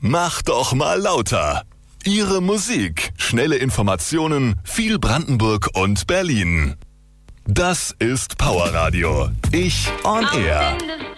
Mach doch mal lauter. Ihre Musik, schnelle Informationen, viel Brandenburg und Berlin. Das ist Powerradio. Ich on Air.